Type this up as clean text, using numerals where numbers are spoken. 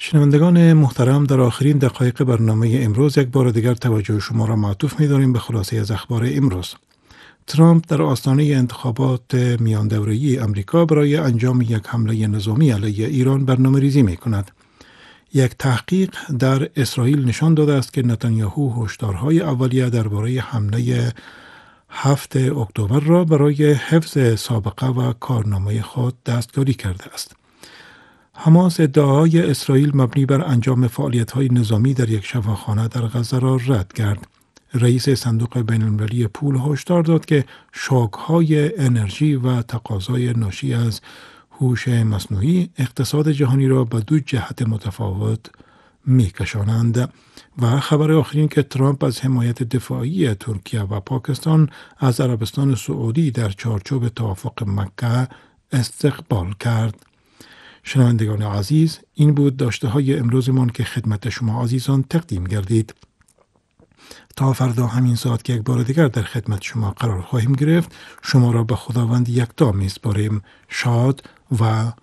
شنوندگان محترم، در آخرین دقایق برنامه امروز یک بار دیگر توجه شما را معطوف می‌داریم به خلاصه از اخبار امروز. ترامپ در آستانه انتخابات میان دوره‌ای امریکا برای انجام یک حمله نظامی علیه ایران برنامه‌ریزی می‌کند. یک تحقیق در اسرائیل نشان داده است که نتانیاهو هشدارهای اولیه درباره حمله 7 اکتبر را برای حفظ سابقه و کارنامه خود دستکاری کرده است. حماس ادعاهای اسرائیل مبنی بر انجام فعالیت‌های نظامی در یک شفاخانه در غزه را رد کرد. رئیس صندوق بین‌المللی پول هشدار داد که شوک‌های انرژی و تقاضای ناشی از هوش مصنوعی اقتصاد جهانی را به دو جهت متفاوت می‌کشانند. و خبر آخرین که ترامپ از حمایت دفاعی ترکیه و پاکستان از عربستان سعودی در چارچوب توافق مکه استقبال کرد. شنوندگان عزیز، این بود داشته های امروزمان که خدمت شما عزیزان تقدیم گردید. تا فردا همین ساعت که یک بار دیگر در خدمت شما قرار خواهیم گرفت، شما را به خداوند یکتا می‌سپاریم. شاد و